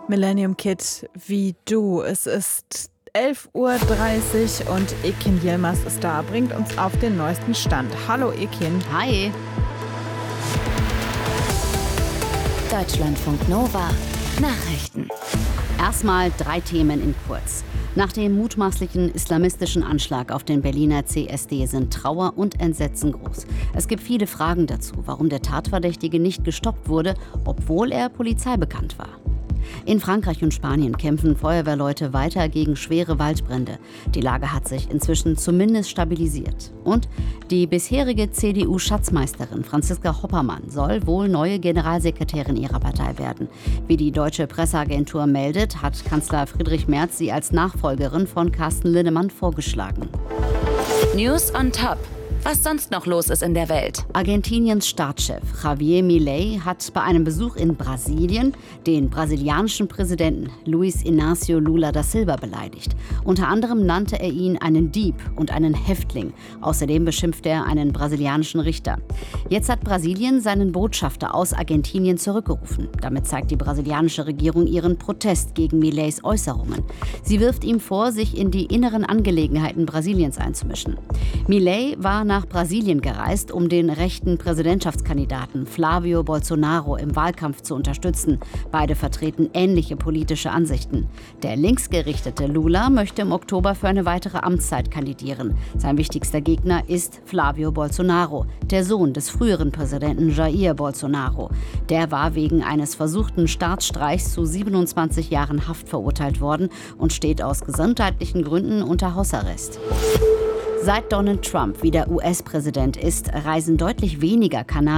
Millennium Kid, wie du. Es ist 11:30 Uhr und Ekin Yilmaz ist da, bringt uns auf den neuesten Stand. Hallo Ekin. Hi. Deutschlandfunk Nova. Nachrichten. Erstmal 3 Themen in kurz. Nach dem mutmaßlichen islamistischen Anschlag auf den Berliner CSD sind Trauer und Entsetzen groß. Es gibt viele Fragen dazu, warum der Tatverdächtige nicht gestoppt wurde, obwohl er Polizei bekannt war. In Frankreich und Spanien kämpfen Feuerwehrleute weiter gegen schwere Waldbrände. Die Lage hat sich inzwischen zumindest stabilisiert. Und die bisherige CDU-Schatzmeisterin Franziska Hoppermann soll wohl neue Generalsekretärin ihrer Partei werden. Wie die deutsche Presseagentur meldet, hat Kanzler Friedrich Merz sie als Nachfolgerin von Carsten Linnemann vorgeschlagen. News on Top. Was sonst noch los ist in der Welt. Argentiniens Staatschef Javier Milei hat bei einem Besuch in Brasilien den brasilianischen Präsidenten Luiz Inácio Lula da Silva beleidigt. Unter anderem nannte er ihn einen Dieb und einen Häftling. Außerdem beschimpfte er einen brasilianischen Richter. Jetzt hat Brasilien seinen Botschafter aus Argentinien zurückgerufen. Damit zeigt die brasilianische Regierung ihren Protest gegen Mileis Äußerungen. Sie wirft ihm vor, sich in die inneren Angelegenheiten Brasiliens einzumischen. Milei war nach Brasilien gereist, um den rechten Präsidentschaftskandidaten Flavio Bolsonaro im Wahlkampf zu unterstützen. Beide vertreten ähnliche politische Ansichten. Der linksgerichtete Lula möchte im Oktober für eine weitere Amtszeit kandidieren. Sein wichtigster Gegner ist Flavio Bolsonaro, der Sohn des früheren Präsidenten Jair Bolsonaro. Der war wegen eines versuchten Staatsstreichs zu 27 Jahren Haft verurteilt worden und steht aus gesundheitlichen Gründen unter Hausarrest. Seit Donald Trump wieder US-Präsident ist, reisen deutlich weniger Kanadier